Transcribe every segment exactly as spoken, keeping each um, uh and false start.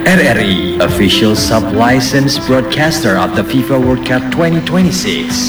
R R I, official sub-licensed broadcaster of the FIFA World Cup twenty twenty-six.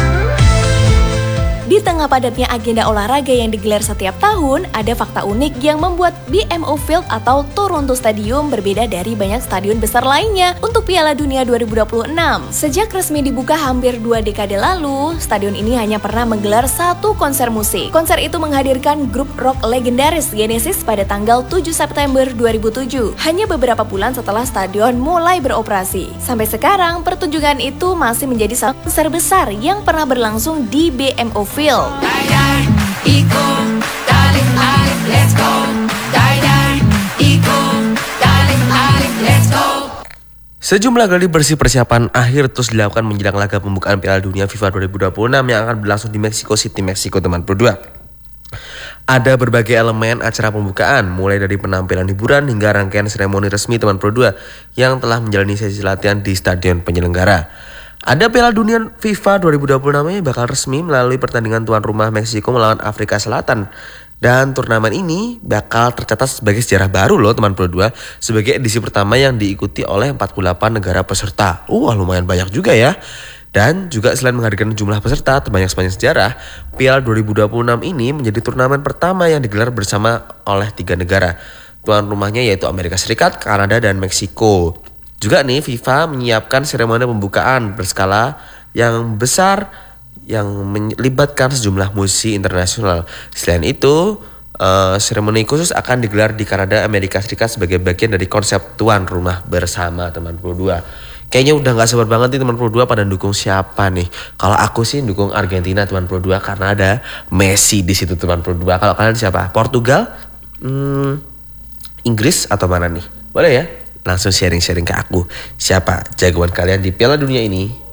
Di tengah padatnya agenda olahraga yang digelar setiap tahun, ada fakta unik yang membuat B M O Field atau Toronto Stadium berbeda dari banyak stadion besar lainnya untuk Piala Dunia dua ribu dua puluh enam. Sejak resmi dibuka hampir dua dekade lalu, stadion ini hanya pernah menggelar satu konser musik. Konser itu menghadirkan grup rock legendaris Genesis pada tanggal tujuh September dua ribu tujuh, hanya beberapa bulan setelah stadion mulai beroperasi. Sampai sekarang, pertunjukan itu masih menjadi salah satu konser besar yang pernah berlangsung di B M O Field. Sejumlah gladi bersih persiapan akhir terus dilakukan menjelang laga pembukaan Piala Dunia FIFA dua ribu dua puluh enam yang akan berlangsung di Mexico City, Meksiko, teman berdua. Ada berbagai elemen acara pembukaan, mulai dari penampilan hiburan hingga rangkaian seremoni resmi teman berdua yang telah menjalani sesi latihan di stadion penyelenggara. Ada Piala Dunia FIFA dua ribu dua puluh enam yang bakal resmi melalui pertandingan tuan rumah Meksiko melawan Afrika Selatan. Dan turnamen ini bakal tercatat sebagai sejarah baru loh teman berdua, sebagai edisi pertama yang diikuti oleh empat puluh delapan negara peserta. Wah, uh, lumayan banyak juga ya. Dan juga selain menghadirkan jumlah peserta terbanyak sepanjang sejarah, Piala dua ribu dua puluh enam ini menjadi turnamen pertama yang digelar bersama oleh tiga negara. Tuan rumahnya yaitu Amerika Serikat, Kanada, dan Meksiko. Juga nih FIFA menyiapkan seremoni pembukaan berskala yang besar yang melibatkan sejumlah musisi internasional. Selain itu, uh, seremoni khusus akan digelar di Kanada, Amerika Serikat sebagai bagian dari konsep tuan rumah bersama teman berdua. Kayaknya udah gak sabar banget nih teman berdua pada dukung siapa nih. Kalau aku sih dukung Argentina teman berdua karena ada Messi di situ teman berdua. Kalau kalian siapa? Portugal? Hmm, Inggris atau mana nih? Boleh ya? Langsung sharing-sharing ke aku. Siapa jagoan kalian di Piala Dunia ini?